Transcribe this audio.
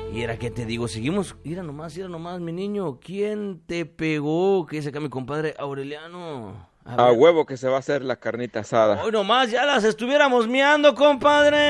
Y era que te digo, seguimos, mira nomás, mi niño. ¿Quién te pegó? Que dice acá mi compadre Aureliano. A huevo que se va a hacer la carnita asada. Hoy nomás ya las estuviéramos miando, compadre.